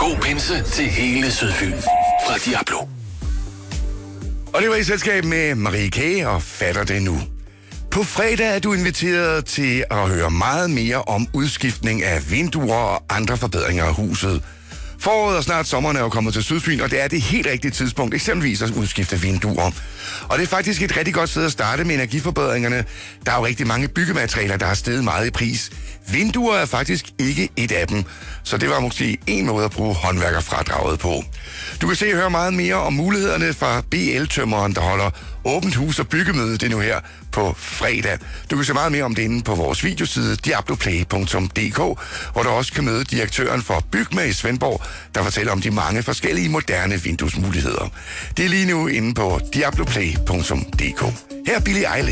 God pinse til hele Sydfyn. Fra Diablo. Og det var i selskab med Marie K. og Fatter det nu. På fredag er du inviteret til at høre meget mere om udskiftning af vinduer og andre forbedringer af huset. Foråret og snart sommeren er jo kommet til Sydfyn, og det er det helt rigtige tidspunkt, eksempelvis at udskifte vinduer. Og det er faktisk et rigtig godt sted at starte med energiforbedringerne. Der er jo rigtig mange byggematerialer, der har steget meget i pris. Vinduer er faktisk ikke et af dem, så det var måske en måde at bruge håndværkerfradraget på. Du kan se og høre meget mere om mulighederne fra BL-tømmeren, der holder åbent hus og byggemøde det nu her på fredag. Du kan se meget mere om det inde på vores videoside diabloplay.dk, hvor du også kan møde direktøren for Bygma i Svendborg, der fortæller om de mange forskellige moderne vinduesmuligheder. Det er lige nu inde på diabloplay.dk. Her er Billie Eilish.